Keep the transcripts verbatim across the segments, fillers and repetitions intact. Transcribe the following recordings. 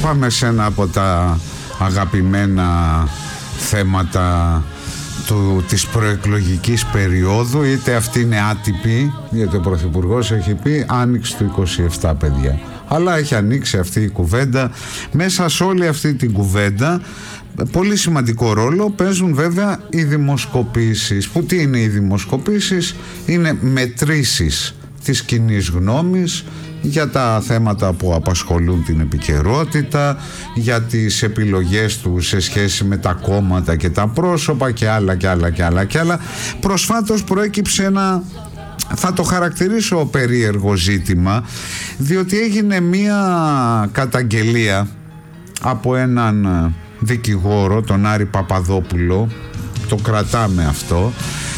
πάμε σε ένα από τα αγαπημένα θέματα του, της προεκλογικής περίοδου, είτε αυτή είναι άτυπη, γιατί ο Πρωθυπουργός έχει πει άνοιξη του είκοσι επτά, παιδιά, αλλά έχει ανοίξει αυτή η κουβέντα. Μέσα σε όλη αυτή την κουβέντα πολύ σημαντικό ρόλο παίζουν βέβαια οι δημοσκοπήσεις. Που τι είναι οι δημοσκοπήσεις? Είναι μετρήσεις της κοινής γνώμης για τα θέματα που απασχολούν την επικαιρότητα, για τις επιλογές του σε σχέση με τα κόμματα και τα πρόσωπα και άλλα και άλλα και άλλα και άλλα. Προσφάτως προέκυψε ένα, θα το χαρακτηρίσω περίεργο ζήτημα, διότι έγινε μία καταγγελία από έναν δικηγόρο, τον Άρη Παπαδόπουλο, το κρατάμε αυτό,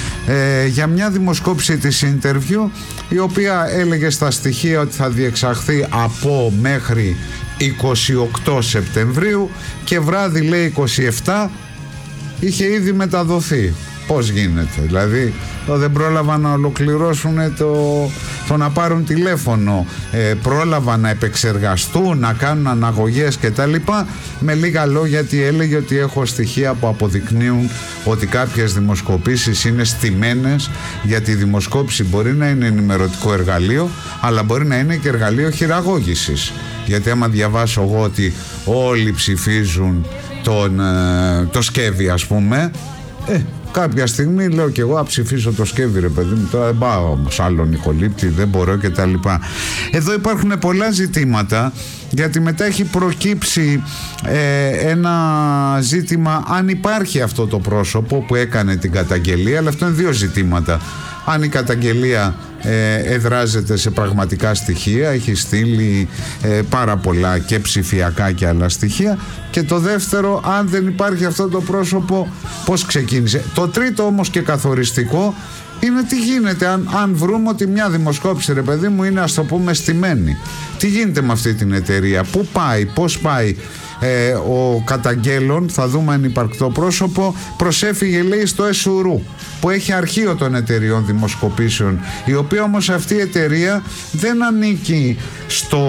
ε, για μια δημοσκόπηση της Interview, η οποία έλεγε στα στοιχεία ότι θα διεξαχθεί από μέχρι είκοσι οκτώ Σεπτεμβρίου και βράδυ, λέει, είκοσι επτά είχε ήδη μεταδοθεί. Πώς γίνεται? Δηλαδή δεν πρόλαβαν να ολοκληρώσουν το, το να πάρουν τηλέφωνο, ε, πρόλαβαν να επεξεργαστούν, να κάνουν αναγωγές κτλ. Με λίγα λόγια, τι έλεγε? Ότι έχω στοιχεία που αποδεικνύουν ότι κάποιες δημοσκοπήσεις είναι στημένες, γιατί η δημοσκόπηση μπορεί να είναι ενημερωτικό εργαλείο, αλλά μπορεί να είναι και εργαλείο χειραγώγησης. Γιατί άμα διαβάσω εγώ ότι όλοι ψηφίζουν τον, ε, το Σκεύη, ας πούμε, ε, κάποια στιγμή λέω και εγώ, ψηφίσω το Σκεύη, ρε παιδί μου, τώρα δεν πάω όμως άλλον Νικολίπτη, δεν μπορώ και τα λοιπά. Εδώ υπάρχουν πολλά ζητήματα, γιατί μετά έχει προκύψει ε, ένα ζήτημα αν υπάρχει αυτό το πρόσωπο που έκανε την καταγγελία, αλλά αυτό είναι δύο ζητήματα. Αν η καταγγελία ε, εδράζεται σε πραγματικά στοιχεία, έχει στείλει ε, πάρα πολλά και ψηφιακά και άλλα στοιχεία, και το δεύτερο, αν δεν υπάρχει αυτό το πρόσωπο, πώς ξεκίνησε. Το τρίτο όμως και καθοριστικό είναι τι γίνεται αν, αν βρούμε ότι μια δημοσκόπηση, ρε παιδί μου, είναι, ας το πούμε, στημένη. Τι γίνεται με αυτή την εταιρεία, πού πάει, πώς πάει? Ε, ο καταγγέλων, θα δούμε αν υπαρκτό πρόσωπο, προσέφυγε, λέει, στο ΕΣΟΥΡΟΥ, που έχει αρχείο των εταιριών δημοσκοπήσεων, η οποία όμως αυτή η εταιρεία δεν ανήκει στο,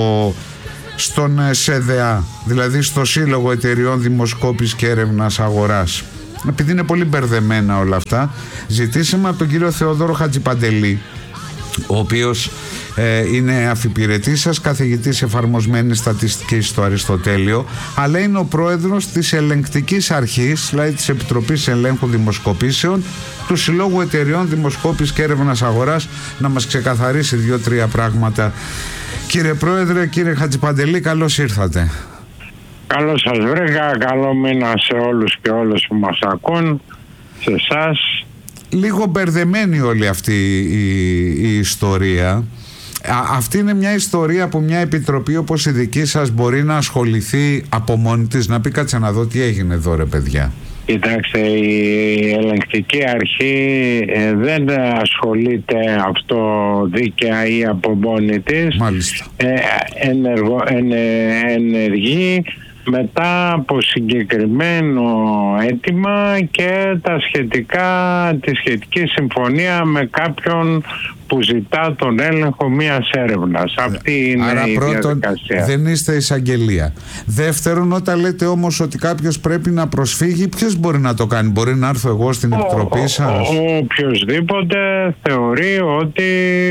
στον ΣΕΔΕΑ, δηλαδή στο Σύλλογο Εταιριών Δημοσκόπησης και Έρευνας Αγοράς. Επειδή είναι πολύ μπερδεμένα όλα αυτά, ζητήσαμε από τον κύριο Θεόδωρο Χατζηπαντελή, ο οποίος ε, είναι αφιπηρετής σας, καθηγητής εφαρμοσμένης στατιστικής στο Αριστοτέλειο, αλλά είναι ο πρόεδρος της ελεγκτικής αρχής, δηλαδή της Επιτροπής Ελέγχου Δημοσκοπήσεων του Συλλόγου Εταιριών Δημοσκόπησης και Έρευνας Αγοράς, να μας ξεκαθαρίσει δύο-τρία πράγματα. Κύριε Πρόεδρε, κύριε Χατζηπαντελή, καλώς ήρθατε. Καλώς σας βρήκα, καλό μήνα σε όλους και όλες που μας ακούν, σε εσάς. Λίγο μπερδεμένη όλη αυτή η, η ιστορία. Α, αυτή είναι μια ιστορία από μια επιτροπή όπως η δική σας μπορεί να ασχοληθεί από μόνη της, να πει κάτσε να δω τι έγινε εδώ, ρε παιδιά? Κοιτάξτε, η ελεγκτική αρχή ε, δεν ασχολείται αυτό δίκαια ή από μόνη της. Μάλιστα. Ε, ενεργο, ενε, ενεργεί μετά από συγκεκριμένο αίτημα και τα σχετικά, τη σχετική συμφωνία με κάποιον που ζητά τον έλεγχο μιας έρευνας. Αυτή είναι Άρα, η πρώτον, διαδικασία. δεν είστε εισαγγελία. Δεύτερον, όταν λέτε όμως ότι κάποιος πρέπει να προσφύγει, ποιος μπορεί να το κάνει? Μπορεί να έρθω εγώ στην επιτροπή σας? Οποιοςδήποτε θεωρεί ότι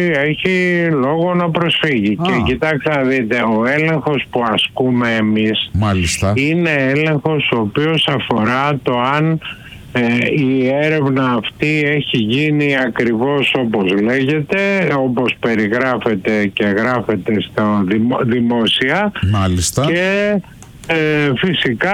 έχει λόγο να προσφύγει. Α. Και κοιτάξτε να δείτε, ο έλεγχος που ασκούμε εμείς, Μάλιστα, είναι έλεγχος ο οποίος αφορά το αν ε, η έρευνα αυτή έχει γίνει ακριβώς όπως λέγεται, όπως περιγράφεται και γράφεται στο δημο, δημόσια. Μάλιστα. Και ε, φυσικά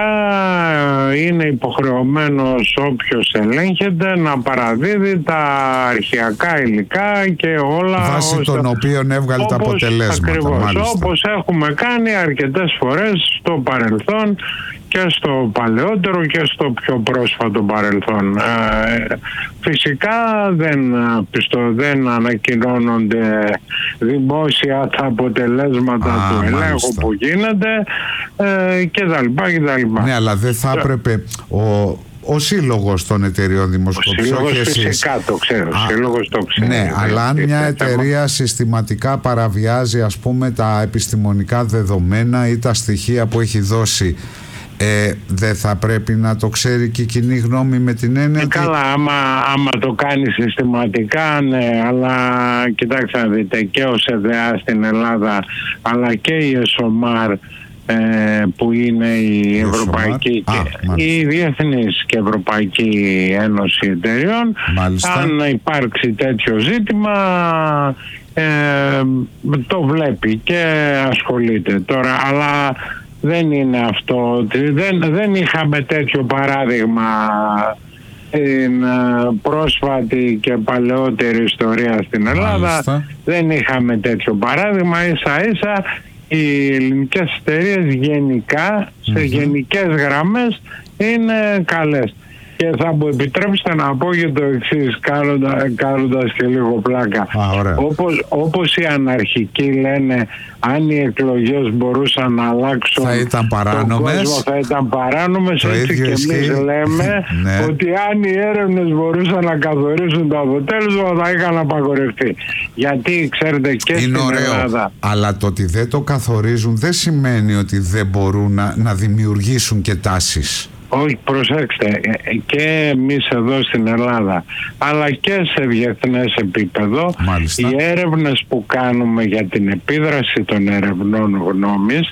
είναι υποχρεωμένος όποιος ελέγχεται να παραδίδει τα αρχαιακά υλικά και όλα βάσει όσα, των οποίων έβγαλε τα αποτελέσματα. Ακριβώς, μάλιστα. όπως έχουμε κάνει αρκετές φορές στο παρελθόν και στο παλαιότερο και στο πιο πρόσφατο παρελθόν. Ε, φυσικά δεν, πιστο, δεν ανακοινώνονται δημόσια τα αποτελέσματα Α, του ελέγχου μάλιστα. που γίνεται ε, και τα λοιπά και τα λοιπά. Ναι, αλλά δεν θα έπρεπε ο, ο σύλλογος των εταιριών δημοσκόπησης. Ο σύλλογος φυσικά το ξέρω. Ο σύλλογος το ξέρω. Ναι, αλλά αν μια εταιρεία συστηματικά παραβιάζει, ας πούμε, τα επιστημονικά δεδομένα ή τα στοιχεία που έχει δώσει, Ε, δεν θα πρέπει να το ξέρει και η κοινή γνώμη, με την έννοια ε, ότι... Καλά, άμα, άμα το κάνει συστηματικά, ναι, αλλά κοιτάξτε να δείτε, και ο ΣΕΔΕΑ στην Ελλάδα αλλά και η ΕΣΟΜΑΡ, ε, που είναι η Ευρωπαϊκή και η Διεθνής και Ευρωπαϊκή Ένωση Εταιριών, μάλιστα. Αν υπάρξει τέτοιο ζήτημα, ε, το βλέπει και ασχολείται τώρα, αλλά δεν είναι αυτό. Δεν, δεν είχαμε τέτοιο παράδειγμα στην πρόσφατη και παλαιότερη ιστορία στην Ελλάδα. Μάλιστα. Δεν είχαμε τέτοιο παράδειγμα. Ίσα ίσα οι ελληνικές εταιρείες γενικά, σε mm-hmm. γενικές γραμμές, είναι καλές. Και θα μου επιτρέψετε να πω και το εξής, κάνοντα, κάνοντας και λίγο πλάκα. Α, όπως, όπως οι αναρχικοί λένε, αν οι εκλογές μπορούσαν να αλλάξουν θα ήταν παράνομες, τον κόσμο, θα ήταν παράνομες. Το έτσι και εμείς λέμε ναι. ότι αν οι έρευνες μπορούσαν να καθορίσουν το αποτέλεσμα, θα είχαν απαγορευτεί. Γιατί ξέρετε, και είναι στην ωραίο, Ελλάδα, αλλά το ότι δεν το καθορίζουν δεν σημαίνει ότι δεν μπορούν να, να δημιουργήσουν και τάσεις. Όχι, προσέξτε, και εμείς εδώ στην Ελλάδα αλλά και σε διεθνές επίπεδο, μάλιστα, οι έρευνες που κάνουμε για την επίδραση των ερευνών γνώμης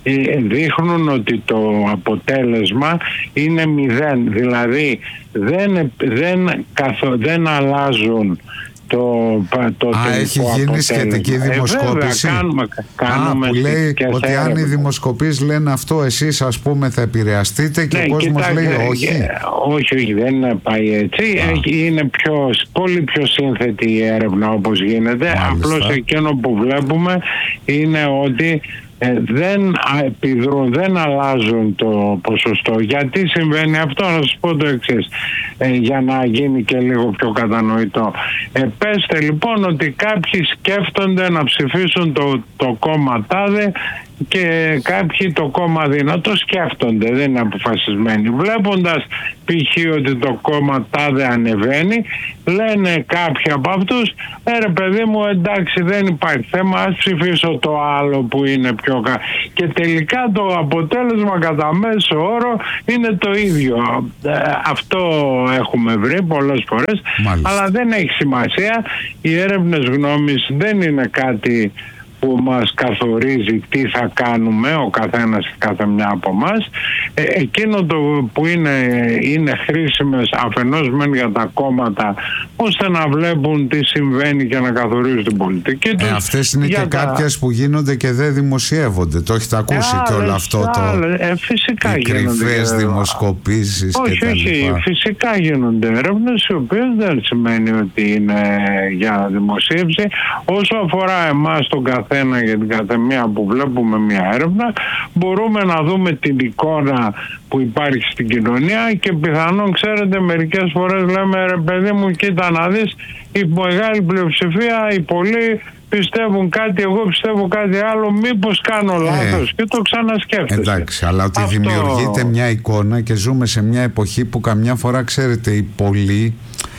δείχνουν ότι το αποτέλεσμα είναι μηδέν, δηλαδή δεν, δεν, καθο, δεν αλλάζουν το, το Α, έχει γίνει αποτέλεσμα. Σχετική δημοσκόπηση. Ε, βέβαια, κάνουμε, κάνουμε Α, που λέει ότι έρευνα. Αν οι δημοσκοπήσεις λένε αυτό, εσείς ας πούμε θα επηρεαστείτε, και ναι, ο κόσμος κοιτά, λέει όχι. Όχι, όχι, δεν πάει έτσι. Α. Είναι πιο, πολύ πιο σύνθετη η έρευνα όπως γίνεται. Μάλιστα. Απλώς εκείνο που βλέπουμε είναι ότι Ε, δεν επιδρούν, δεν αλλάζουν το ποσοστό. Γιατί συμβαίνει αυτό? Να σας πω το εξής, ε, για να γίνει και λίγο πιο κατανοητό. Ε, πέστε λοιπόν ότι κάποιοι σκέφτονται να ψηφίσουν το, το κόμμα τάδε και κάποιοι το κόμμα δίνα. Το σκέφτονται, δεν είναι αποφασισμένοι. Βλέποντας π.χ. ότι το κόμμα τάδε ανεβαίνει, λένε κάποιοι από αυτούς, ε ρε παιδί μου, εντάξει, δεν υπάρχει θέμα, ας ψηφίσω το άλλο που είναι πιο κα... Και τελικά το αποτέλεσμα κατά μέσο όρο είναι το ίδιο. Ε, αυτό έχουμε βρει πολλές φορές. Μάλιστα. Αλλά δεν έχει σημασία. Οι έρευνες γνώμης δεν είναι κάτι που μας καθορίζει τι θα κάνουμε ο καθένας και κάθε μια από εμάς. Ε, εκείνο το που είναι, είναι χρήσιμες αφενός μεν για τα κόμματα, ώστε να βλέπουν τι συμβαίνει και να καθορίζουν την πολιτική τους. Ε, αυτές είναι και τα... κάποιες που γίνονται και δεν δημοσιεύονται. Το έχετε ακούσει ε, και όλο αυτό το... Ε, φυσικά οι κρυφές δημοσκοπήσεις όχι, και τα όχι, λοιπά. Φυσικά γίνονται έρευνες, οι οποίες δεν σημαίνει ότι είναι για δημοσίευση. Όσο αφορά εμάς τον καθένα, για την καθεμία που βλέπουμε μια έρευνα, μπορούμε να δούμε την εικόνα που υπάρχει στην κοινωνία και πιθανόν, ξέρετε, μερικές φορές λέμε, ρε παιδί μου, κοίτα να δεις, η μεγάλη πλειοψηφία, οι πολλοί πιστεύουν κάτι, εγώ πιστεύω κάτι άλλο, μήπως κάνω λάθος, ε, και το ξανασκέφτεσαι. Εντάξει, αλλά ότι αυτό... δημιουργείται μια εικόνα, και ζούμε σε μια εποχή που καμιά φορά, ξέρετε, οι πολλοί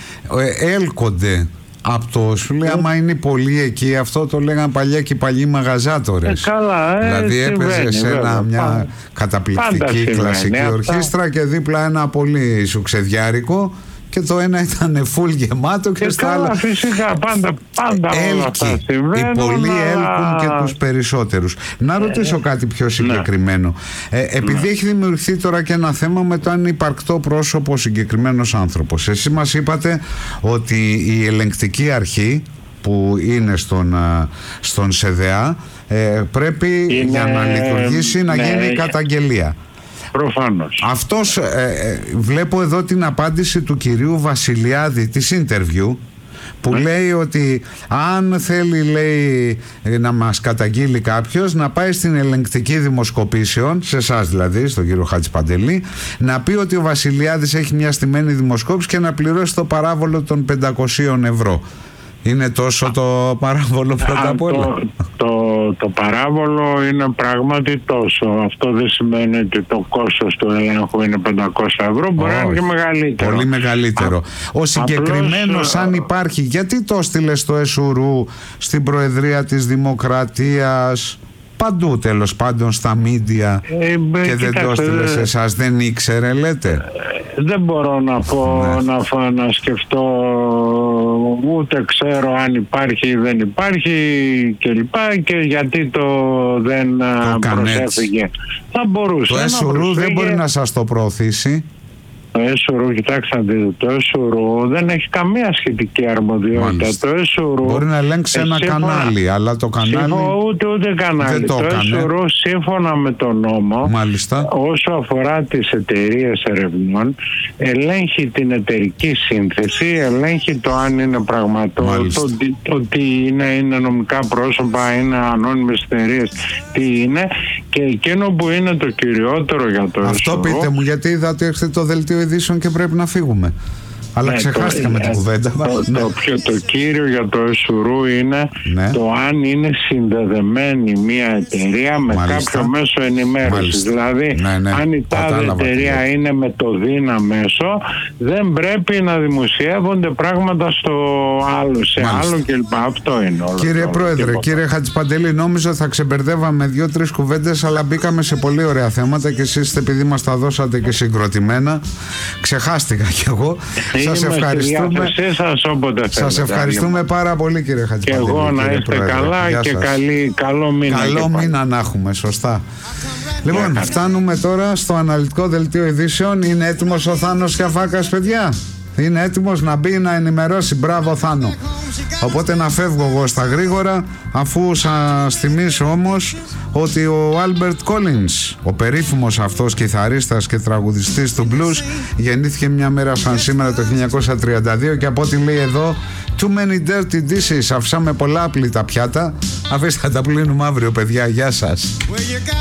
ε, έλκονται από το, σου λέει, άμα είναι πολύ εκεί, αυτό το λέγαν παλιά και οι παλιοί μαγαζάτορες. Ε, καλά, ε, δηλαδή έπαιζε σε ένα, μια πάντα, καταπληκτική πάντα κλασική συμβαίνει, ορχήστρα αυτά. Και δίπλα ένα πολύ σουξεδιάρικο, και το ένα ήταν φουλ γεμάτο και, και στα άλλα φυσικά πάντα, πάντα όλα αυτά συμβαίνουν. Οι πολλοί αλλά... έλκουν και τους περισσότερους. Να ρωτήσω ε, κάτι πιο συγκεκριμένο. Ναι. Ε, επειδή ναι. έχει δημιουργηθεί τώρα και ένα θέμα με το αν είναι υπαρκτό πρόσωπο συγκεκριμένος άνθρωπος. Εσείς μας είπατε ότι η ελεγκτική αρχή που είναι στον, στον ΣΕΔΕΑ ε, πρέπει είναι, για να λειτουργήσει να ναι, γίνει καταγγελία. Προφανώς. Αυτός, ε, ε, βλέπω εδώ την απάντηση του κυρίου Βασιλιάδη της interview, που λέει ότι αν θέλει, λέει, να μας καταγγείλει κάποιος, να πάει στην ελεγκτική δημοσκοπήσεων, σε εσάς δηλαδή, στον κύριο Χατζηπαντελή, να πει ότι ο Βασιλιάδης έχει μια στημένη δημοσκόπηση και να πληρώσει το παράβολο των πεντακόσια ευρώ. Είναι τόσο το παράβολο πρώτα απ' όλα? Το, το, το παράβολο είναι πράγματι τόσο. Αυτό δεν σημαίνει ότι το κόστος του ελέγχου είναι πεντακόσια ευρώ, μπορεί να είναι και μεγαλύτερο. Πολύ μεγαλύτερο. Α, Ο συγκεκριμένος, αν υπάρχει, γιατί το έστειλε στο Εσουρού, στην Προεδρία της Δημοκρατίας, παντού τέλος πάντων στα μίντια, ε, και κοιτάξτε, δεν το έστειλε σε εσάς, δεν ήξερε, λέτε? Δεν μπορώ να πω, ναι. να, να σκεφτώ, ούτε ξέρω αν υπάρχει ή δεν υπάρχει κλπ. Και, και γιατί το δεν το προσέφυγε. Θα μπορούσε. Το Εσουρού δεν μπορεί να σας το προωθήσει. Το Εσουρού, κοιτάξτε να δείτε, το Εσουρού δεν έχει καμία σχετική αρμοδιότητα. Μάλιστα. Το Εσουρού μπορεί να ελέγξει ένα σύμφωνα, κανάλι, αλλά το κανάλι σύμφωνα, ούτε, ούτε κανάλι. Δεν το, το Εσουρού, σύμφωνα με τον νόμο, Μάλιστα. όσο αφορά τις εταιρείες ερευνών, ελέγχει την εταιρική σύνθεση, ελέγχει το αν είναι πραγματό, το, το τι είναι, είναι νομικά πρόσωπα, είναι ανώνυμες εταιρείες, τι είναι, και εκείνο που είναι το κυριότερο για το Αυτό Εσουρού. Πείτε μου, γιατί είδατε έχετε το δελτίο ειδήσεων και πρέπει να φύγουμε. Αλλά ναι, ξεχάστηκα το, με την κουβέντα. Το, ναι. το, πιο, το κύριο για το Εσουρού είναι ναι. το αν είναι συνδεδεμένη μια εταιρεία με Μάλιστα. κάποιο μέσο ενημέρωσης. Δηλαδή, ναι, ναι. αν η τάδε εταιρεία ναι. είναι με το Δίνα μέσο, δεν πρέπει να δημοσιεύονται πράγματα στο άλλο, σε Μάλιστα. άλλο κλπ. Αυτό είναι όλο. Κύριε το, Πρόεδρε, κύριε Χατζηπαντελή, νόμιζα θα ξεμπερδεύαμε δύο-τρεις κουβέντες, αλλά μπήκαμε σε πολύ ωραία θέματα και εσείς, επειδή μας τα δώσατε και συγκροτημένα, ξεχάστηκα κι εγώ. Σας ευχαριστούμε. Σας, όποτε σας ευχαριστούμε πάρα πολύ, κύριε Χατζηπαντελή. Και εγώ να είστε Πρόεδρε. καλά Γεια και καλή, καλό μήνα. Καλό μήνα να έχουμε, σωστά. Λοιπόν, φτάνουμε τώρα στο αναλυτικό δελτίο ειδήσεων. Είναι έτοιμος ο Θάνος Κιαφάκας, παιδιά? Είναι έτοιμος να μπει να ενημερώσει? Μπράβο, Θάνο. Οπότε να φεύγω εγώ στα γρήγορα, αφού σας θυμίσω όμως ότι ο Άλμπερτ Κόλινς, ο περίφημος αυτός κιθαρίστας και τραγουδιστής του blues, γεννήθηκε μια μέρα σαν σήμερα το χίλια εννιακόσια τριάντα δύο και από ό,τι λέει εδώ, too many dirty dishes, αφήσαμε πολλά άπλυτα πιάτα, αφήστε τα πλύνουμε αύριο, παιδιά, γεια σας.